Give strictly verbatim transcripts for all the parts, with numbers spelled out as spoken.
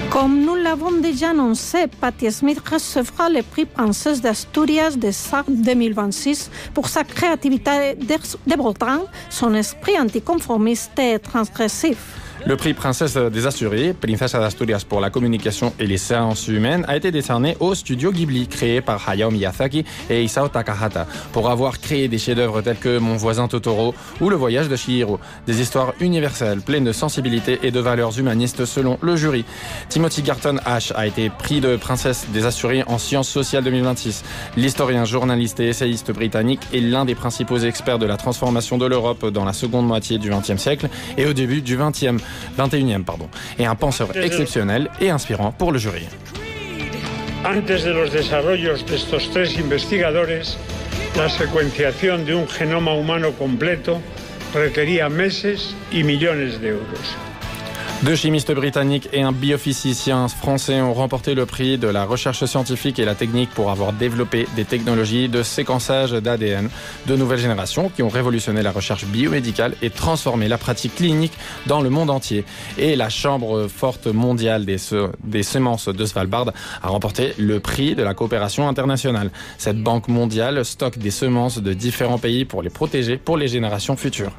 Comme nous l'avons déjà annoncé, Patti Smith recevra le prix Princesse d'Asturias de S A C deux mille vingt-six pour sa créativité débordante, son esprit anticonformiste et transgressif. Le prix Princesse des Asturies, Princesa de Asturias pour la communication et les sciences humaines, a été décerné au studio Ghibli, créé par Hayao Miyazaki et Isao Takahata, pour avoir créé des chefs-d'œuvre tels que Mon voisin Totoro ou Le voyage de Chihiro. Des histoires universelles, pleines de sensibilité et de valeurs humanistes selon le jury. Timothy Garton Ash a été prix de Princesse des Asturies en sciences sociales deux mille vingt-six. L'historien, journaliste et essayiste britannique est l'un des principaux experts de la transformation de l'Europe dans la seconde moitié du vingtième siècle et au début du vingtième. vingt et unième, pardon, et un penseur exceptionnel et inspirant pour le jury. Antes de los desarrollos de estos tres investigadores, la secuenciación de un genoma humano completo requería meses y millones de euros. Deux chimistes britanniques et un biophysicien français ont remporté le prix de la recherche scientifique et la technique pour avoir développé des technologies de séquençage d'A D N de nouvelle génération qui ont révolutionné la recherche biomédicale et transformé la pratique clinique dans le monde entier. Et la Chambre forte mondiale des, se- des semences de Svalbard a remporté le prix de la coopération internationale. Cette banque mondiale stocke des semences de différents pays pour les protéger pour les générations futures.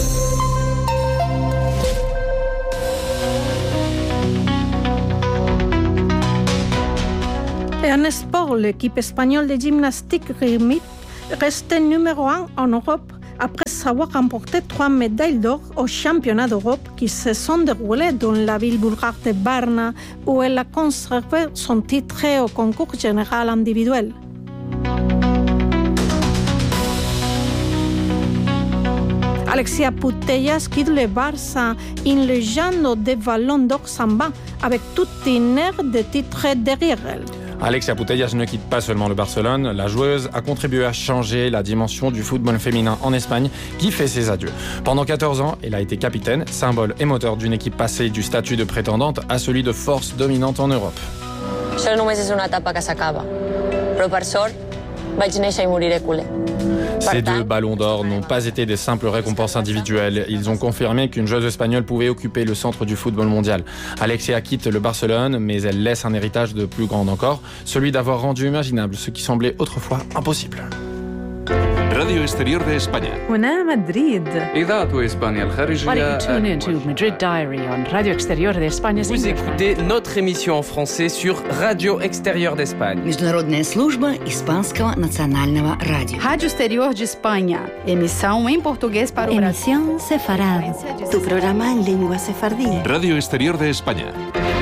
Et en sport, l'équipe espagnole de gymnastique rythmique restait numéro un en Europe après avoir remporté trois médailles d'or aux championnats d'Europe qui se sont déroulés dans la ville bulgare de Varna où elle a conservé son titre au concours général individuel. Alexia Putellas quitte le Barça, une légende de ballon d'or samba, avec toute une ère de titres derrière elle. Alexia Putellas ne quitte pas seulement le Barcelone, la joueuse a contribué à changer la dimension du football féminin en Espagne qui fait ses adieux. Pendant quatorze ans, elle a été capitaine, symbole et moteur d'une équipe passée du statut de prétendante à celui de force dominante en Europe. Això només és una etapa que s'acaba, però per sort vaig néixer i moriré culer. Ces deux ballons d'or n'ont pas été des simples récompenses individuelles. Ils ont confirmé qu'une joueuse espagnole pouvait occuper le centre du football mondial. Alexia quitte le Barcelone, mais elle laisse un héritage de plus grand encore, celui d'avoir rendu imaginable ce qui semblait autrefois impossible. Radio Exterior de España. هنا مدريد. إذاعة إسبانيا الخارجية. Tune in to Madrid Diary on Radio Exterior de España. Vous écoutez notre émission en français sur Radio Exterior d'Espagne. Международная служба Испанского национального радио. Rádio Exterior de Espanha. Emissão em português para o Brasil. Emisión Sefarad. Tu programa en lengua sefardí. Radio Exterior de España.